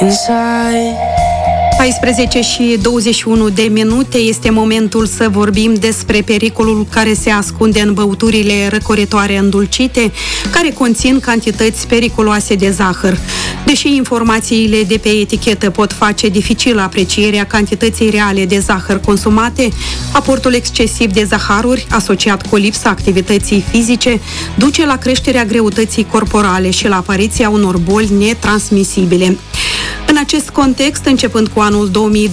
14 și 21 de minute este momentul să vorbim despre pericolul care se ascunde în băuturile răcoritoare îndulcite, care conțin cantități periculoase de zahăr. Deși informațiile de pe etichetă pot face dificil aprecierea cantității reale de zahăr consumate, aportul excesiv de zahăruri, asociat cu lipsa activității fizice, duce la creșterea greutății corporale și la apariția unor boli netransmisibile. În acest context, începând cu anul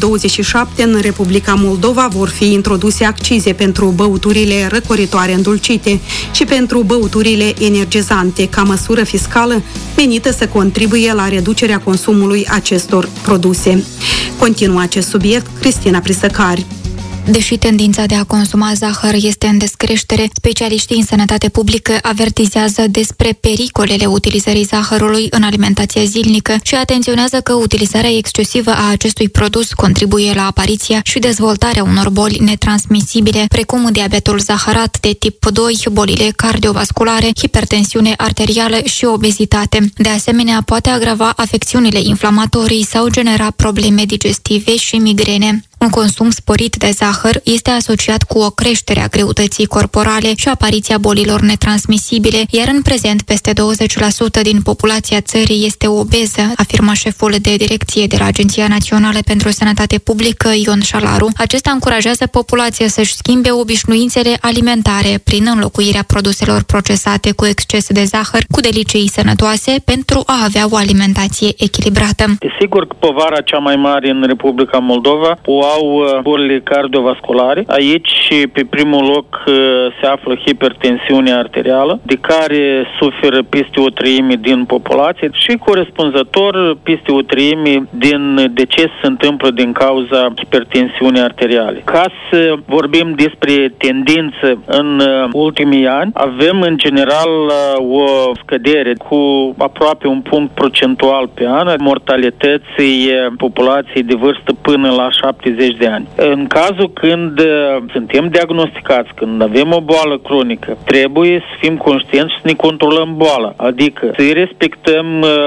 2027, în Republica Moldova vor fi introduse accize pentru băuturile răcoritoare îndulcite și pentru băuturile energizante, ca măsură fiscală menită să contribuie la reducerea consumului acestor produse. Continuă acest subiect Cristina Prisăcari. Deși tendința de a consuma zahăr este în descreștere, specialiștii în sănătate publică avertizează despre pericolele utilizării zahărului în alimentația zilnică și atenționează că utilizarea excesivă a acestui produs contribuie la apariția și dezvoltarea unor boli netransmisibile, precum diabetul zaharat de tip 2, bolile cardiovasculare, hipertensiune arterială și obezitate. De asemenea, poate agrava afecțiunile inflamatorii sau genera probleme digestive și migrene. Un consum sporit de zahăr este asociat cu o creștere a greutății corporale și apariția bolilor netransmisibile, iar în prezent peste 20% din populația țării este obeză, afirmă șeful de direcție de la Agenția Națională pentru Sănătate Publică, Ion Șalaru. Acesta încurajează populația să-și schimbe obișnuințele alimentare prin înlocuirea produselor procesate cu exces de zahăr cu delicii sănătoase pentru a avea o alimentație echilibrată. Sigur că povara cea mai mare în Republica Moldova au bolile cardiovasculare. Aici, pe primul loc, se află hipertensiunea arterială, de care suferă peste o treime din populație și, corespunzător, peste o treime din deces se întâmplă din cauza hipertensiunii arteriale. Ca să vorbim despre tendință în ultimii ani, avem, în general, o scădere cu aproape un punct procentual pe an mortalității populației de vârstă până la 70 de ani. În cazul când suntem diagnosticați, când avem o boală cronică, trebuie să fim conștienți și să ne controlăm boala. Adică să respectăm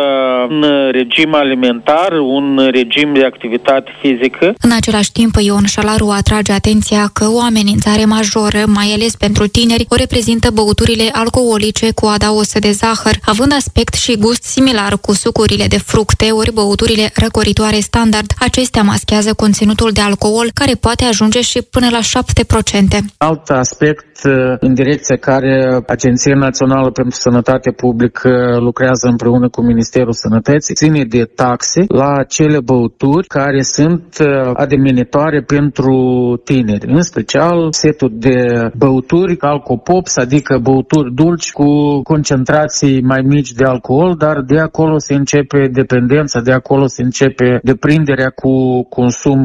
un regim alimentar, un regim de activitate fizică. În același timp, Ion Șalaru atrage atenția că o amenințare majoră, mai ales pentru tineri, o reprezintă băuturile alcoolice cu adaos de zahăr, având aspect și gust similar cu sucurile de fructe ori băuturile răcoritoare standard. Acestea maschează conținutul de alcool, care poate ajunge și până la 7%. Alt aspect în direcția care Agenția Națională pentru Sănătate Publică lucrează împreună cu Ministerul Sănătății, ține de taxe la acele băuturi care sunt ademenitoare pentru tineri, în special setul de băuturi alcopops, adică băuturi dulci cu concentrații mai mici de alcool, dar de acolo se începe dependența, de acolo se începe deprinderea cu consum